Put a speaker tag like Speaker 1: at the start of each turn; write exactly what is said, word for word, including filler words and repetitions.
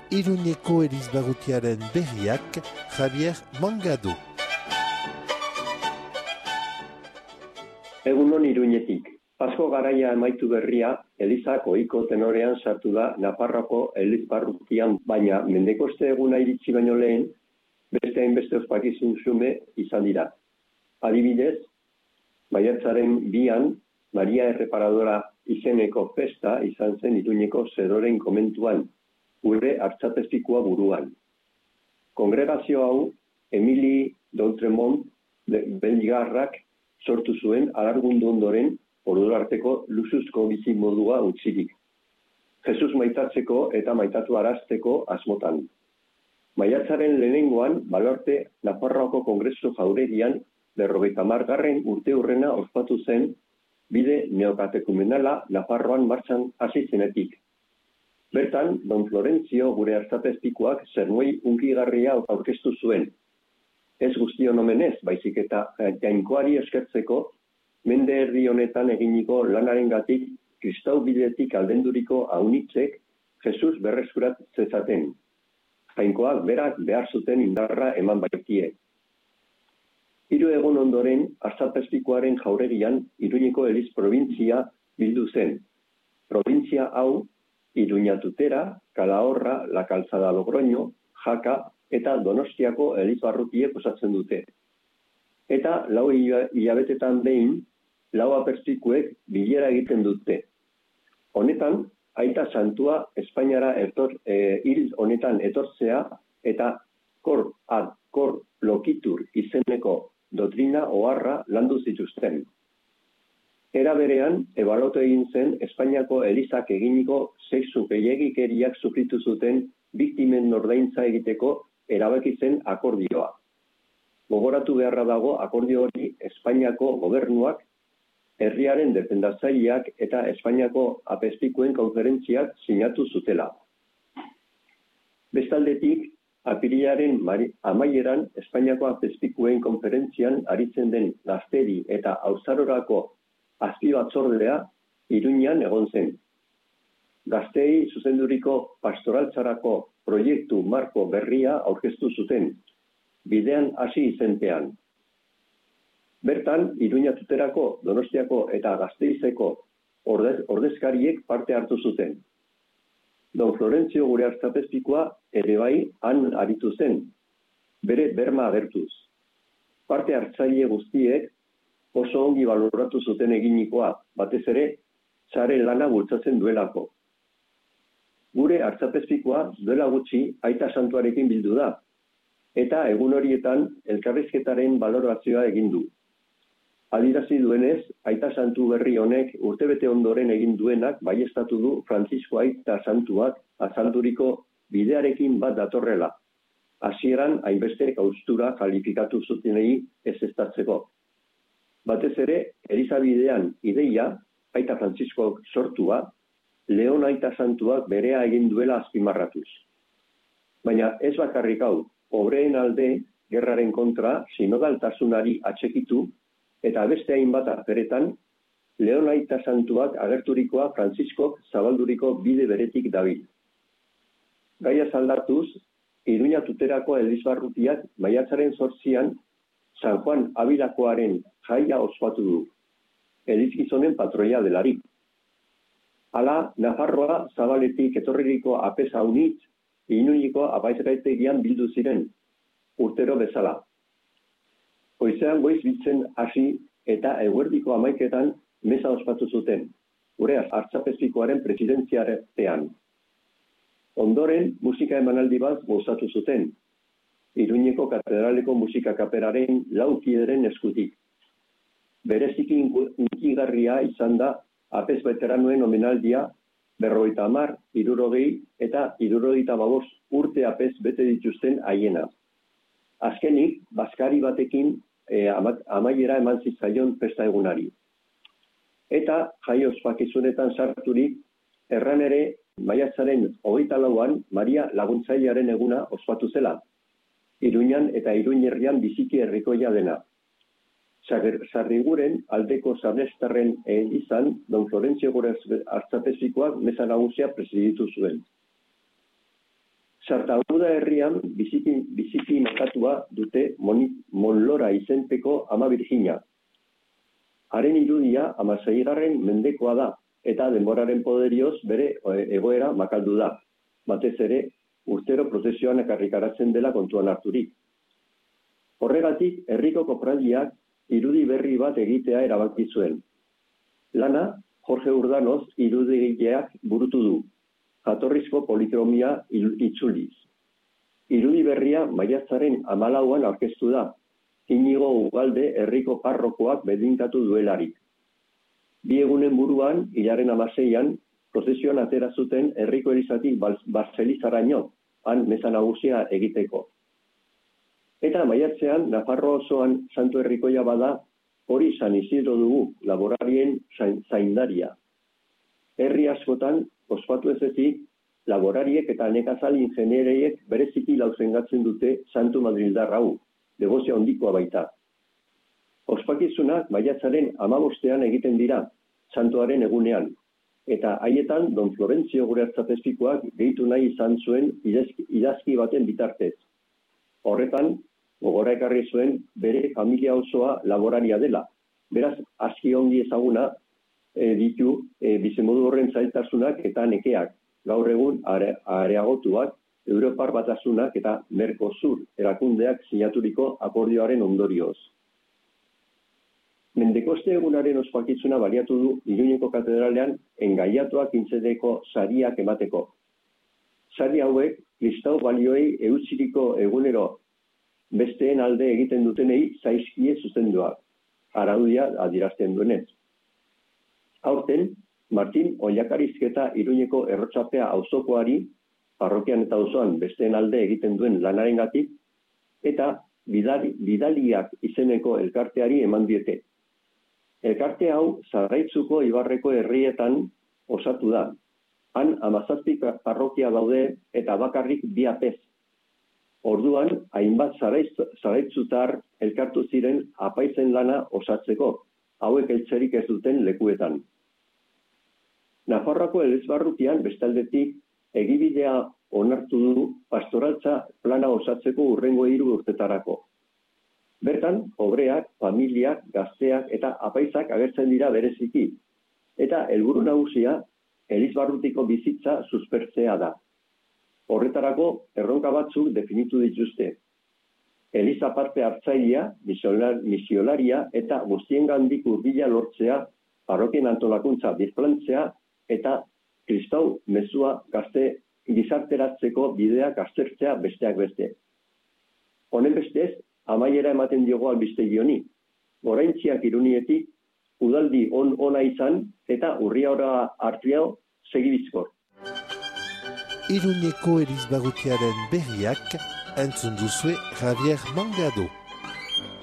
Speaker 1: Iruñeko Elizbarrutiaren berriak Javier Mangado.
Speaker 2: Egunon Iruñetik. Pasko garaia emaitu berria, Elizak ohiko tenorean sartu da Nafarroako Elizbarrutian, baina mendekoste eguna iritsi baino lehen, beste hainbeste ospakizun xume izan dira. Adibidez, maiatzaren bian, Maria Erreparadora izeneko festa izan zen Iruñeko Zeroren komentuan, gure hartzapezpikua buruan. Kongregazio hau, Emili D'Outremont belgarrak sortu zuen alargundu ondoren ordura arteko luxuzko bizi modua utzirik. Jesus maitatzeko eta maitatu arazteko asmotan. Maiatzaren lehenengoan, Balarte Nafarroako Kongresu Jauregian berrogeita hamargarren urte hurrena ospatu zen bide neokatekumenala Nafarroan martxan hasi zenetik. Bertan, Don Florentzio gure hartzapezpikuak zermuei unkigarria aurkeztu zuen. Ez guztion omenez, baizik eta jainkoari eskertzeko, mende erdi honetan eginiko lanarengatik kristau bidetik aldenduriko aunitzek Jesus berreskurat zezaten. Jainkoak berak behar zuten indarra eman baitie. Hiru egun ondoren, hartzapezpikuaren jauregian Iruñeko Eliz probintzia bildu zen. Probintzia hau, Iruña Tutera, Calahorra, La Calzada Logroño, Jaka eta Donostiako Elizbarrutiek osatzen dute. Eta lau hilabetetan behin, lau apertzikuek bilera egiten dute. Honetan, aita santua Espainiara etor, e, hil honetan etortzea eta kor ad kor lokitur izeneko doktrina oharra landu zituzten. Era berean, ebalotu egin zen Espainiako Elizak eginiko sexu gehiegikeriak sufritu zuten biktimen ordaintza egiteko erabaki zen akordioa. Gogoratu beharra dago akordio hori Espainiako gobernuak, herriaren defendatzaileak eta Espainiako apezpikuen konferentziak sinatu zutela. Bestaldetik, apirilaren amaieran Espainiako apezpikuen konferentzian aritzen den Gazteri eta Haurtzarorako azpibatzordea Iruñan egon zen. Gazteei zuzenduriko pastoraltzarako proiektu marko berria aurkeztu zuten, bidean hasi izenpean. Bertan, Iruña Tuterako, Donostiako eta Gasteizeko ordez, ordezkariek parte hartu zuten. Don Florentzio gure hartzapezpikoa ere bai han aritu zen, bere berma agertuz. Parte hartzaile guztiek oso ongi baloratu zuten eginikoa, batez ere, sare lana bultzatzen duelako. Gure hartzapezpikoa duela gutxi aita santuarekin bildu da, eta egun horietan elkarrizketaren balorazioa egin du. Adirazi duenez, aita santu berri honek urtebete ondoren egin duenak baieztatu du Frantzisko aita santuak azalduriko bidearekin bat datorrela. Hasieran hainbeste haustura kalifikatu zutenei ez eztatzeko. Batez ere, Elizabidean ideia, aita Frantzisko sortua, Leon aita santuak berea egin duela azpimarratuz. Baina ez bakarrik hau, obreen alde, gerraren kontra, sinodaltasunari atxekitu, eta beste hainbat aferetan, Leon aita santuak agerturikoa Frantziskok zabalduriko bide beretik dabil. Gaia aldartuz, Iruña Tuterako Elizbarrutiak maiatzaren zortzian San Juan Abilakoaren jaia ospatu du, elizgizonen patroia delarik. Hala, Nafarroa zabaletik etorririko apesa unitz, Iruñeko apaizgaitegian bildu ziren, urtero bezala. Goizean goiz biltzen hasi eta eguerdiko hamaiketan meza ospatu zuten, gure hartzapezpikoaren presidentziarean. Ondoren, musika emanaldi bat gozatu zuten, Iruñeko katedraleko musika kaperaren lau kideren eskutik. Bereziki unkigarria izan da apez veteranoen omenaldia berrogeita hamar, hirurogei eta hirurogeita hamabost urte apez bete dituzten haiena. Azkenik, bazkari batekin e, ama, amaiera eman zitzaion festa egunari. Eta jai ospakizunetan sarturik, erran ere maiatzaren hogeita lauan Maria Laguntzailearen eguna ospatu zela. Iruñan eta Iruñerrian biziki herrikoia dena. Sarriguren aldeko Sarnestarren izan, Don Florentzio gure hartzapezikoak meza nagusia presiditu zuen. Sartaguda herrian biziki, biziki mekatua dute Monlora izenpeko Ama Birjina. Haren irudia hamaseigarren mendekoa da, eta denboraren poderioz bere egoera makaldu da. Batez ere, urtero prozesioan ekarrikaratzen dela kontuan harturik. Horregatik, herriko kofradiak irudi berri bat egitea erabaki zuen. Lana, Jorge Urdanoz irudigileak burutu du, jatorrizko polikromia itzuliz. Irudi berria maiatzaren hamalauan aurkeztu da, Inigo Ugalde herriko parrokoak bedinkatu duelarik. Bi egunen buruan, hilaren hamaseian, prozesioan atera zuten herriko elizatik Barzelizaraino, han meza nagusia egiteko. Eta maiatzean, Nafarroa osoan santu herrikoia bada, hori San Isidro dugu, laborarien zaindaria. Herri askotan, ospatu ez ezik, laborariek eta nekazal ingeniereiek bereziki lauzengatzen dute santu madrildar hau, degozia handikoa baita. Ospakizunak maiatzaren hamabostean egiten dira, santuaren egunean, eta haietan Don Florentzio gure artzapezpikoak gehitu nahi izan zuen idazki baten bitartez. Horretan, gogora ekarri zuen bere familia osoa laboraria dela. Beraz, aski ongi ezaguna e, ditu e, bizimodu horren zailtasunak eta nekeak, gaur egun are, areagotuak, Europar Batasunak eta Mercosur erakundeak sinaturiko akordioaren ondorioz. Mendekoste egunaren ospakizuna baliatu du Iruñeko katedralean engaiatuak intzedeko sariak emateko. Sari hauek, kristau balioei eutsiriko egunero besteen alde egiten dutenei zaizkie zuzenduak, araudia adierazten duenez. Aurten, Martin Ollakarizketa Iruñeko errotxapea auzokoari, parrokian eta auzoan besteen alde egiten duen lanarengatik, eta bidali, bidaliak izeneko elkarteari eman diete. Elkarte hau Zarraitzuko Ibarreko herrietan osatu da. Han hamazazpi parrokia daude eta bakarrik bi apez. Orduan, hainbat zaraitzutar elkartu ziren apaizen lana osatzeko, hauek eltzerik ez duten lekuetan. Nafarroako elizbarrutian bestaldetik egibidea onartu du pastoraltza plana osatzeko hurrengo hiru urtetarako. Bertan, obreak, familiak, gazteak eta apaizak agertzen dira bereziki, eta helburu nagusia elizbarrutiko bizitza suspertzea da. Horretarako, erronka batzuk definitu dituzte. Eliza parte hartzailea, misionaria eta guztiengandik hurbila lortzea, parrokien antolakuntza birplantzea eta kristau mezua gazte gizarteratzeko bideak aztertzea besteak beste. Honen bestez, amaiera ematen diogo albistegi honi. Goraintziak Irunietik, udaldi on ona izan eta urriaora artean segi bizkor.
Speaker 1: Iruñeko Elizbarrutiaren berriak entzun duzue Javier Mangado.